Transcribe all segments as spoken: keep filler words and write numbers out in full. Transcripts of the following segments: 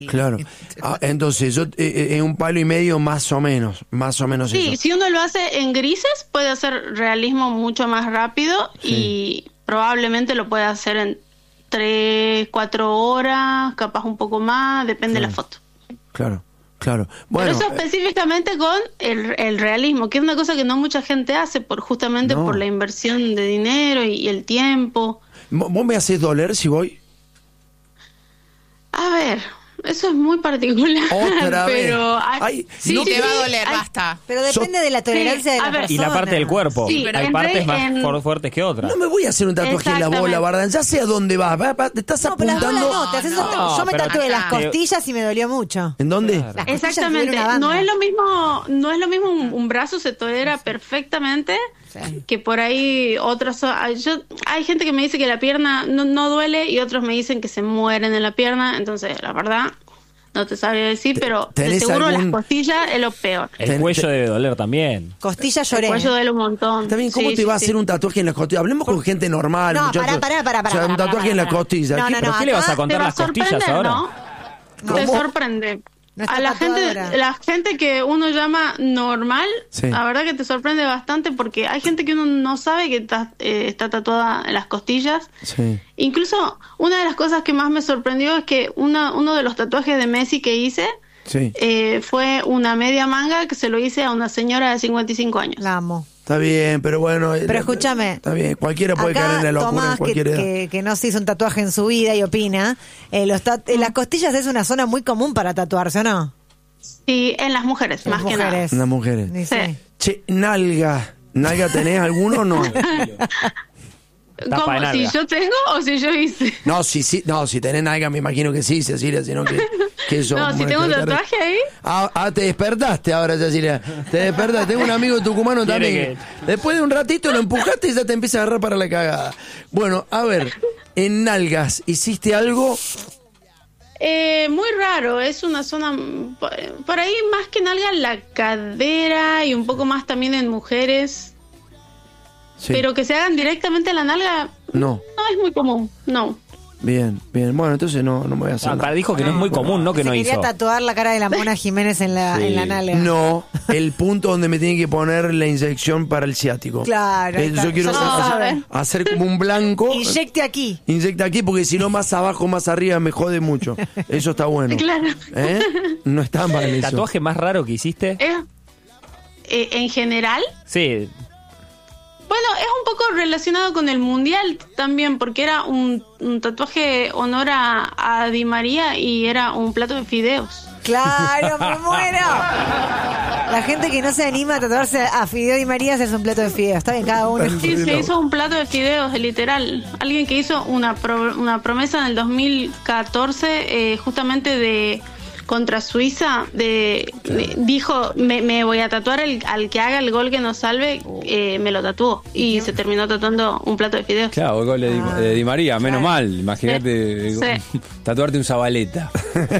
Claro. Ah, entonces, yo eh, eh, un palo y medio más o menos, más o menos Sí, eso. si uno lo hace en grises, puede hacer realismo mucho más rápido sí. y probablemente lo puede hacer en tres, cuatro horas, capaz un poco más, depende claro. de la foto. Claro, claro. Bueno, Pero eso específicamente con el, el realismo, que es una cosa que no mucha gente hace, por justamente no. por la inversión de dinero y, y el tiempo. ¿Vos me haces doler si voy? A ver... Eso es muy particular. Otra pero vez. Hay, Ay, sí, no te va a doler, hay, basta. Pero depende so, de la tolerancia sí, de la ver, persona. Y la parte del cuerpo. Sí, hay partes más en... fuertes que otras. No me voy a hacer un tatuaje en la bola, Bardan. Ya sé a dónde vas. Va, va, te estás no, apuntando. Pero las bolas no, te haces no, yo me tatué acá. las costillas y me dolió mucho. ¿En dónde? Claro. Exactamente. No es lo mismo, no es lo mismo un, un brazo se tolera sí. perfectamente. Sí. Que por ahí otros yo hay gente que me dice que la pierna no, no duele y otros me dicen que se mueren en la pierna, entonces la verdad no te sabría decir, pero de seguro algún... las costillas es lo peor. El cuello debe doler también. Costillas lloré. El cuello duele un montón. También, ¿cómo sí, te sí, va a sí. hacer un tatuaje en las costillas? Hablemos con gente normal, no, muchachos. Pará, pará, pará, o sea, un tatuaje pará, en las costillas. No, no, ¿Pero no, qué le vas a contar las costillas ahora? ¿no? ¿Cómo? Te sorprende. No a la gente, la gente que uno llama normal, sí. la verdad que te sorprende bastante porque hay gente que uno no sabe que está, eh, está tatuada en las costillas. Sí. Incluso una de las cosas que más me sorprendió es que una, uno de los tatuajes de Messi que hice sí. eh, fue una media manga que se lo hice a una señora de cincuenta y cinco años. La amo. Está bien, pero bueno. Pero escúchame. Está bien, cualquiera puede acá, caer en la locura Tomás, en cualquier que, edad. Que, que no se hizo un tatuaje en su vida y opina. Eh, los tat- mm. Las costillas es una zona muy común para tatuarse, ¿o no? Sí, en las mujeres, en más mujeres. que nada. En las mujeres. Sí. Sí. Che, nalga. ¿Nalga tenés alguno o no? ¿Cómo? ¿Si yo tengo o si yo hice? No, si, si, no, si tenés nalga me imagino que sí, Cecilia, sino que, que eso... No, si tengo un tatuaje ahí... Ah, ah, te despertaste ahora, Cecilia. Te despertaste. Tengo un amigo tucumano también. Que... Después de un ratito lo empujaste y ya te empieza a agarrar para la cagada. Bueno, a ver, en nalgas, ¿hiciste algo...? Eh, muy raro, es una zona por ahí más que nalga la cadera y un poco más también en mujeres, sí. Pero que se hagan directamente en la nalga no, no es muy común, no. Bien, bien, bueno, entonces no, no me voy a hacer ah, nada. Dijo que no es muy común, no que se no quería hizo. tatuar la cara de la Mona Jiménez en la, sí. en la nalga. No, el punto donde me tienen que poner la inyección para el ciático. Claro. Eh, yo quiero no, hacer, hacer como un blanco. Inyecte aquí. Inyecta aquí porque si no más abajo, más arriba me jode mucho. Eso está bueno. Claro. ¿Eh? No está mal ¿El eso. tatuaje más raro que hiciste? Eh, eh, ¿En general? Sí. Bueno, es un poco relacionado con el mundial también, porque era un, un tatuaje honor a, a Di María y era un plato de fideos. ¡Claro, me muero! La gente que no se anima a tatuarse a Fideo Di María hace un plato de fideos. Está bien, cada uno. Sí, se hizo un plato de fideos, literal. Alguien que hizo una, pro, una promesa en el dos mil catorce, eh, justamente de... contra Suiza, de, de dijo, me, me voy a tatuar el, al que haga el gol que nos salve, eh, me lo tatuó. Y se terminó tatuando un plato de fideos. Claro, el gol de, ah, de Di María, menos claro. mal. Imagínate sí. tatuarte un Zabaleta.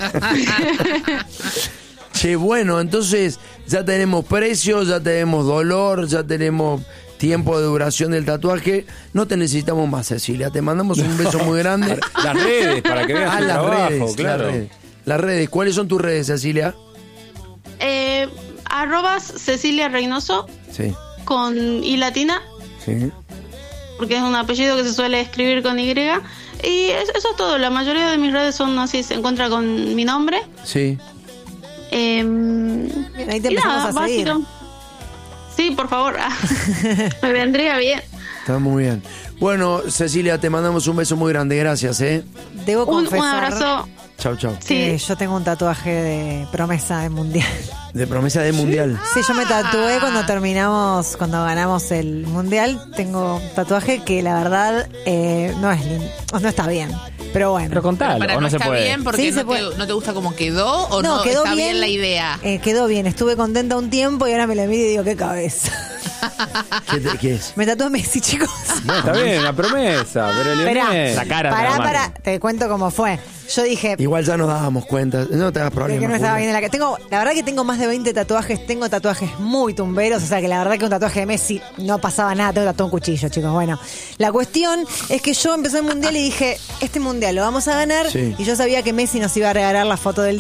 Che, bueno, entonces ya tenemos precios, ya tenemos dolor, ya tenemos tiempo de duración del tatuaje. No te necesitamos más, Cecilia. Te mandamos un beso muy grande. Las redes, para que veas ah, tu las trabajo, redes, claro. Las redes. Las redes, ¿cuáles son tus redes, Cecilia? Eh, arrobas Cecilia Reynoso. Sí. Con I latina. Sí. Porque es un apellido que se suele escribir con Y. Y eso, eso es todo. La mayoría de mis redes son así, se encuentra con mi nombre. Sí. Eh, Bien, ahí te empezamos nada, a seguir. Básico. Sí, por favor. Me vendría bien. Está muy bien. Bueno, Cecilia, te mandamos un beso muy grande. Gracias, ¿eh? Debo confesar. Un, un abrazo. Chau, chau. Sí, yo tengo un tatuaje de promesa de mundial. ¿De promesa de mundial? Sí, yo me tatué cuando terminamos, cuando ganamos el mundial. Tengo un tatuaje que la verdad eh, no es lindo, no está bien. Pero bueno. Pero contalo, pero o no, no se está puede. bien porque sí, no, puede. Te, no te gusta cómo quedó o no, no quedó está bien, bien la idea. Eh, quedó bien, estuve contenta un tiempo y ahora me la miro y digo, qué cabeza. ¿Qué, te, ¿Qué es? Me tatué Messi, chicos. No, está bien, la promesa, pero Esperá, la cara. Pará, pará, te cuento cómo fue. yo dije... Igual ya nos dábamos cuenta. No te hagas de problemas. que no estaba Julia. bien en la que tengo, la verdad que tengo más de veinte tatuajes, tengo tatuajes muy tumberos, o sea que la verdad que un tatuaje de Messi no pasaba nada, tengo tatuado un cuchillo, chicos. Bueno, la cuestión es que yo empecé el mundial y dije, este mundial lo vamos a ganar, Sí. y yo sabía que Messi nos iba a regalar la foto del